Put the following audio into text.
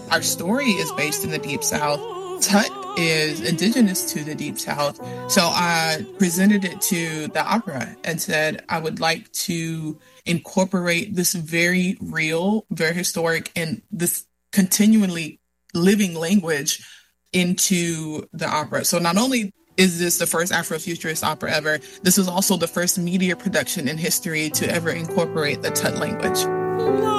our story is based in the Deep South. Tut is indigenous to the Deep South. So I presented it to the opera and said, I would like to incorporate this very real, very historic, and this continually living language into the opera. So not only is this the first Afrofuturist opera ever, this was also the first media production in history to ever incorporate the Tut language.